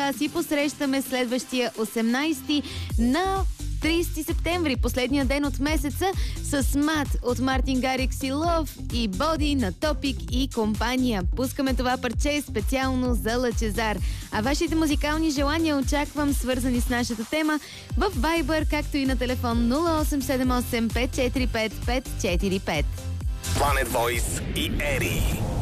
да си посрещаме следващия 18 на 30 септември, последния ден от месеца, с Мат от Мартин Гарикс и Лов и Боди на Топик и компания. Пускаме това парче специално за Лъчезар. А вашите музикални желания очаквам, свързани с нашата тема, в Viber, както и на телефон 0878 545 545. Planet Voice и Ери.